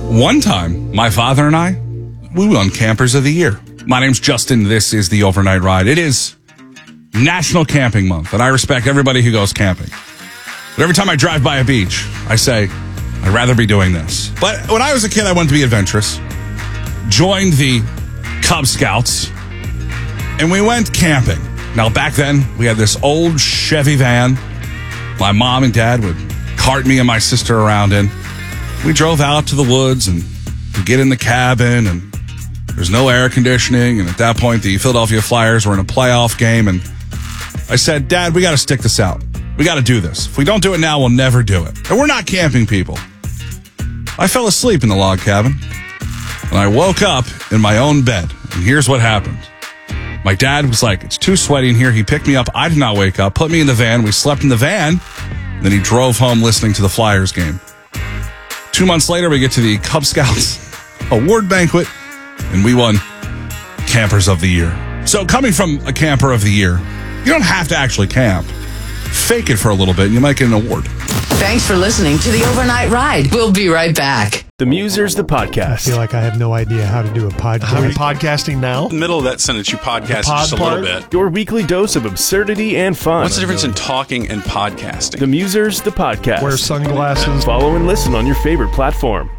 One time, my father and I, we won Campers of the Year. My name's Justin. This is the Overnight Ride. It is National Camping Month, and I respect everybody who goes camping. But every time I drive by a beach, I say, I'd rather be doing this. But when I was a kid, I wanted to be adventurous. Joined the Cub Scouts, and we went camping. Now, back then, we had this old Chevy van my mom and dad would cart me and my sister around in. We drove out to the woods and we get in the cabin, and there's no air conditioning. And at that point, the Philadelphia Flyers were in a playoff game. And I said, Dad, we got to stick this out. We got to do this. If we don't do it now, we'll never do it. And we're not camping people. I fell asleep in the log cabin, and I woke up in my own bed. And here's what happened. My dad was like, it's too sweaty in here. He picked me up. I did not wake up, put me in the van. We slept in the van. Then he drove home listening to the Flyers game. 2 months later, we get to the Cub Scouts award banquet, and we won Campers of the Year. So coming from a Camper of the Year, you don't have to actually camp. Fake it for a little bit, and you might get an award. Thanks for listening to the Overnight Ride. We'll be right back. The Musers, the podcast. I feel like I have no idea how to do a podcast. How are you podcasting now? In the middle of that sentence, you podcast just a little bit. Your weekly dose of absurdity and fun. What's the difference in talking and podcasting? The Musers, the podcast. Wear sunglasses. Follow and listen on your favorite platform.